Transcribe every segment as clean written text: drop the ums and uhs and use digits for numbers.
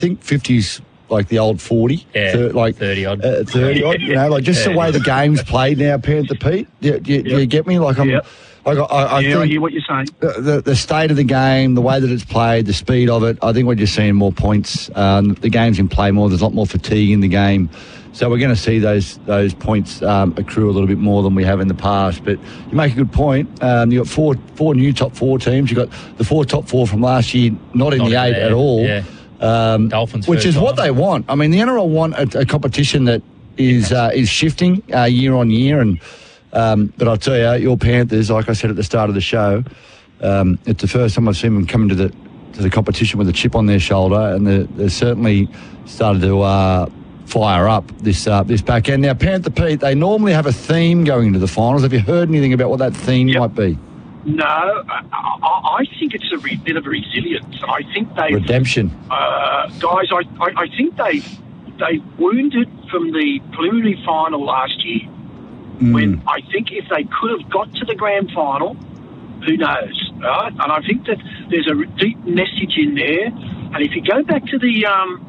think 50's like the old 40. Yeah, 30 odd. 30 odd, you know, like just the way the game's played now, Panther Pete. You get me? Like I think hear what you're saying. The state of the game, the way that it's played, the speed of it, I think we're just seeing more points. The game's in play more. There's a lot more fatigue in the game. So we're going to see those points accrue a little bit more than we have in the past. But you make a good point. You've got four new top four teams. You've got the four top four from last year, not in the eight at all. Yeah. Dolphins, which is what they want. I mean, the NRL want a competition that is shifting year on year. And but I'll tell you, your Panthers, like I said at the start of the show, it's the first time I've seen them come to the competition with a chip on their shoulder, and they're certainly started to fire up this back end. Now, Panther Pete, they normally have a theme going into the finals. Have you heard anything about what that theme might be? No, I think it's a bit of resilience. I think they redemption, guys. I think they wounded from the preliminary final last year. When I think if they could have got to the grand final, who knows, right? And I think that there's a deep message in there. And if you go back to the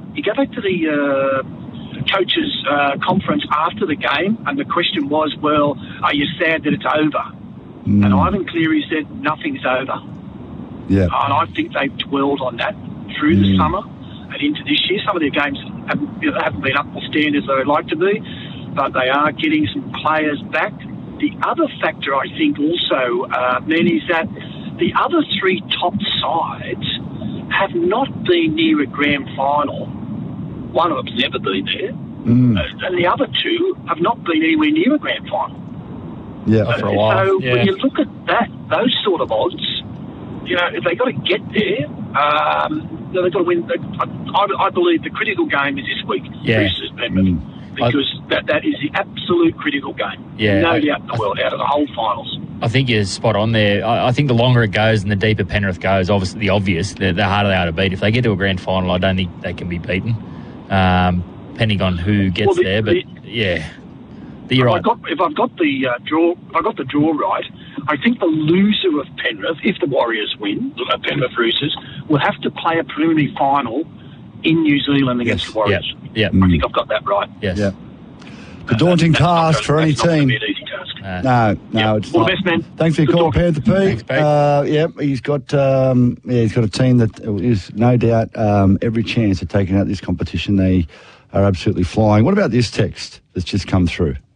coaches' conference after the game, and the question was, well, are you sad that it's over? And Ivan Cleary said, nothing's over. Yeah. And I think they've dwelled on that through the summer and into this year. Some of their games haven't been up to the standards they would like to be, but they are getting some players back. The other factor, I think, also, then, is that the other three top sides have not been near a grand final. One of them's never been there. And the other two have not been anywhere near a grand final. Yeah, for a while. So when you look at those sort of odds, you know, if they've got to get there, they've got to win. I believe the critical game is this week versus Penrith, because that is the absolute critical game. Yeah, no doubt in the world, out of the whole finals. I think you're spot on there. I think the longer it goes and the deeper Penrith goes, obviously the obvious, the harder they are to beat. If they get to a grand final, I don't think they can be beaten, depending on who gets there. But you're right. If I've got the draw right, I think the loser of Penrith, if the Warriors win, Penrith Roosters, will have to play a preliminary final in New Zealand against the Warriors. Yeah. I think I've got that right. Yes. Yeah. A daunting task for any team. Not going to be an easy task. No, it's all not. the best, man. Thanks for your call, Panther Pete. Thanks, Pete. He's got a team that is no doubt every chance of taking out this competition. They are absolutely flying. What about this text that's just come through?